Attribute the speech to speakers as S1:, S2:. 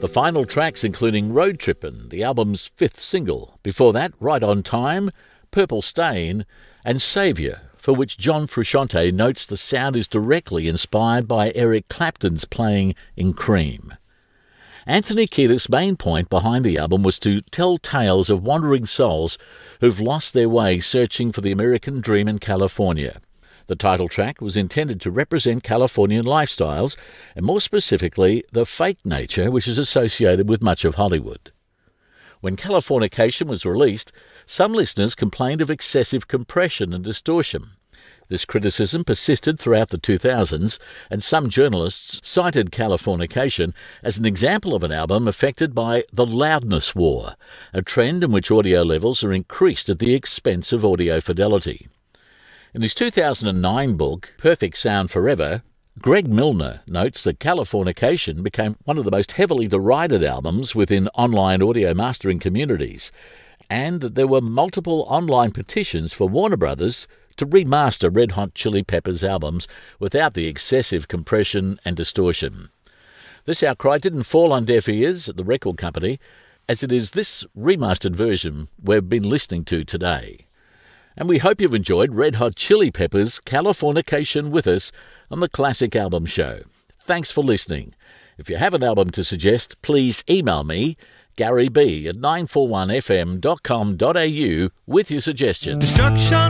S1: The final tracks including Road Trippin', the album's fifth single. Before that, Right on Time, Purple Stain, and Saviour, for which John Frusciante notes the sound is directly inspired by Eric Clapton's playing in Cream. Anthony Kiedis's main point behind the album was to tell tales of wandering souls who've lost their way searching for the American dream in California. The title track was intended to represent Californian lifestyles, and more specifically, the fake nature which is associated with much of Hollywood. When Californication was released, some listeners complained of excessive compression and distortion. This criticism persisted throughout the 2000s, and some journalists cited Californication as an example of an album affected by the loudness war, a trend in which audio levels are increased at the expense of audio fidelity. In his 2009 book, Perfect Sound Forever, Greg Milner notes that Californication became one of the most heavily derided albums within online audio mastering communities, and that there were multiple online petitions for Warner Brothers to remaster Red Hot Chili Peppers albums without the excessive compression and distortion. This outcry didn't fall on deaf ears at the record company, as it is this remastered version we've been listening to today. And we hope you've enjoyed Red Hot Chili Peppers' Californication with us on the Classic Album Show. Thanks for listening. If you have an album to suggest, please email me, Gary B at 941fm.com.au with your suggestion.
S2: Destruction